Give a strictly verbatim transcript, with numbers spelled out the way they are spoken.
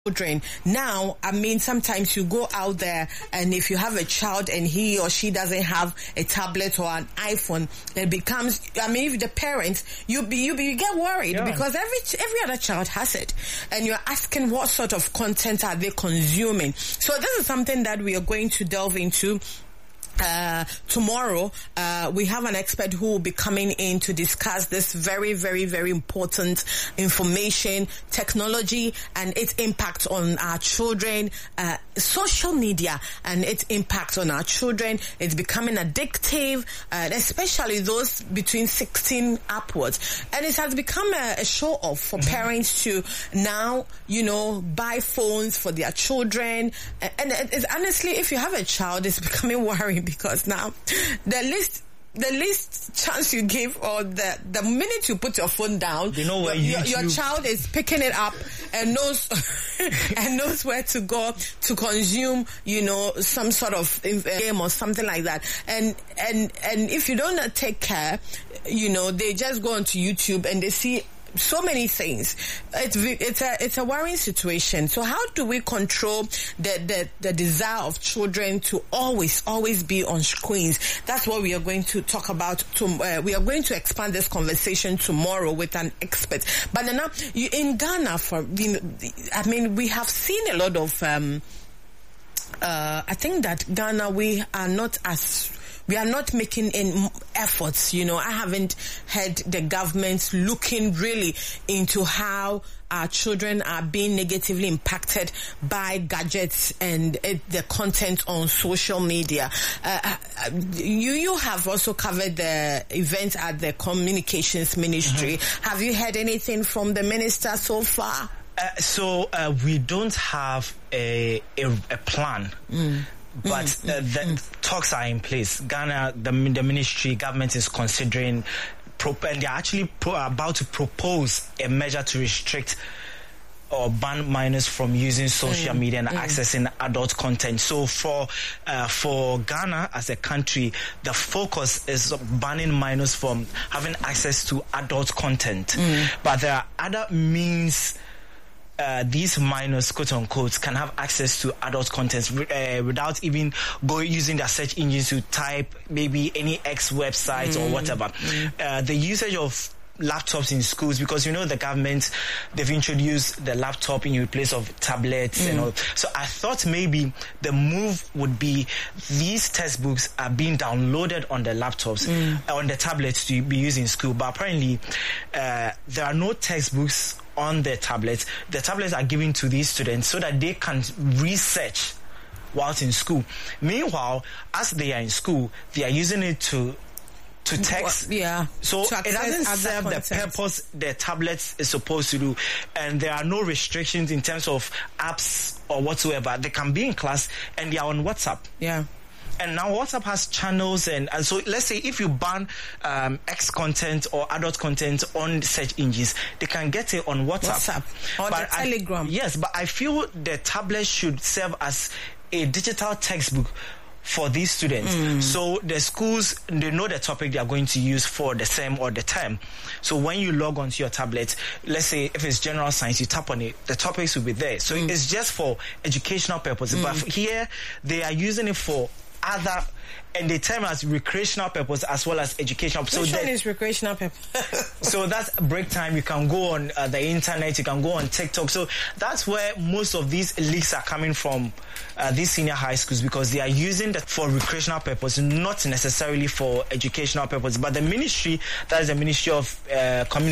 children. Now, I mean, sometimes you go out there and if you have a child and he or she doesn't have a tablet or an iPhone, it becomes, I mean, if the parents, you be, you, be, you get worried yeah. because every every other child has it. And you're asking what sort of content are they consuming. So this is something that we are going to delve into. Uh, tomorrow, uh, we have an expert who will be coming in to discuss this very, very, very important information, technology and its impact on our children, uh, social media and its impact on our children. It's becoming addictive, uh, especially those between sixteen upwards. And it has become a, a show off for mm-hmm. parents to now, you know, buy phones for their children. And, and it's, honestly, if you have a child, it's becoming worrying. Because now, the least, the least chance you give, or the the minute you put your phone down, you know where your, you your child is picking it up and knows and knows where to go to consume, you know, some sort of game or something like that. And and and if you don't take care, you know, they just go onto YouTube and they see so many things. It's it's a it's a worrying situation. So how do we control the the the desire of children to always always be on screens? That's what we are going to talk about. To, uh, we are going to expand this conversation tomorrow with an expert. But now you, in Ghana, for you know, I mean, we have seen a lot of. Um, uh, I think that Ghana, we are not as. We are not making in efforts, you know. I haven't heard the government looking really into how our children are being negatively impacted by gadgets and uh, the content on social media. Uh, you you have also covered the event at the Communications Ministry. Mm-hmm. Have you heard anything from the minister so far? Uh, so uh, we don't have a a, a plan. Mm. But mm, uh, the mm. talks are in place. Ghana, the, the ministry, government is considering, and they're actually pro- about to propose a measure to restrict or ban minors from using social mm, media and mm. accessing adult content. So for uh, for Ghana as a country, the focus is banning minors from having access to adult content. Mm. But there are other means. Uh, these minors, quote unquote, can have access to adult content uh, without even going using their search engines to type maybe any X website mm. or whatever. Mm. Uh, the usage of laptops in schools, because you know the government, they've introduced the laptop in place of tablets mm. and all. So I thought maybe the move would be these textbooks are being downloaded on the laptops, mm. uh, on the tablets to be used in school. But apparently uh, there are no textbooks on their tablets. The tablets are given to these students so that they can research whilst in school. Meanwhile, as they are in school, they are using it to to text. Well, yeah. So it doesn't serve the purpose the tablet is supposed to do. And there are no restrictions in terms of apps or whatsoever. They can be in class and they are on WhatsApp. Yeah. And now WhatsApp has channels, and, and so let's say if you ban um, X content or adult content on search engines, they can get it on WhatsApp. WhatsApp or but the Telegram. I, yes, but I feel the tablet should serve as a digital textbook for these students. Mm. So the schools, they know the topic they are going to use for the SEM or the term. So when you log onto your tablet, let's say if it's general science, you tap on it, the topics will be there. So mm. it's just for educational purposes. Mm. But here, they are using it for other, and they term as recreational purpose as well as educational. Which so one that, is recreational purpose? So that's break time. You can go on uh, the internet. You can go on TikTok. So that's where most of these leaks are coming from, uh, these senior high schools, because they are using that for recreational purpose, not necessarily for educational purpose. But the ministry, that is the Ministry of uh, Communication.